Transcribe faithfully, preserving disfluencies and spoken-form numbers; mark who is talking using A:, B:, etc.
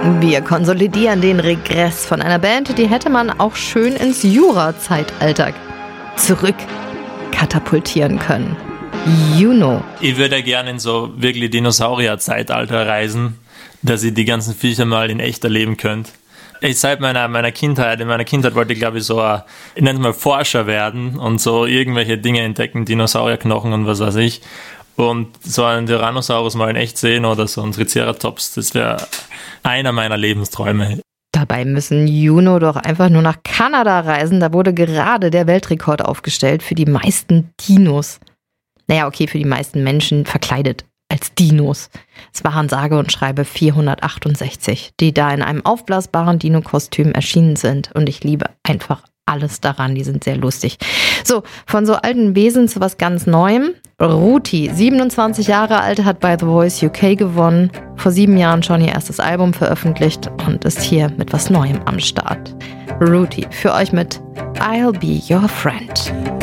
A: Wir konsolidieren den Regress von einer Band, die hätte man auch schön ins Jura-Zeitalter zurück katapultieren können. Juno.
B: Ich würde gerne in so wirklich Dinosaurier-Zeitalter reisen, dass ihr die ganzen Viecher mal in echt erleben könnt. Ich seit meiner, meiner Kindheit, in meiner Kindheit wollte ich, glaube ich, so, ein, ich nenne es mal Forscher werden und so irgendwelche Dinge entdecken, Dinosaurierknochen und was weiß ich. Und so einen Tyrannosaurus mal in echt sehen oder so ein Triceratops, das wäre einer meiner Lebensträume.
A: Dabei müssen Juno doch einfach nur nach Kanada reisen. Da wurde gerade der Weltrekord aufgestellt für die meisten Dinos. Naja, okay, für die meisten Menschen verkleidet als Dinos. Es waren sage und schreibe vierhundertachtundsechzig, die da in einem aufblasbaren Dino-Kostüm erschienen sind. Und ich liebe einfach alles daran, die sind sehr lustig. So, von so alten Wesen zu was ganz Neuem. Ruti, siebenundzwanzig Jahre alt, hat bei The Voice U K gewonnen, vor sieben Jahren schon ihr erstes Album veröffentlicht und ist hier mit was Neuem am Start. Ruti, für euch mit I'll Be Your Friend.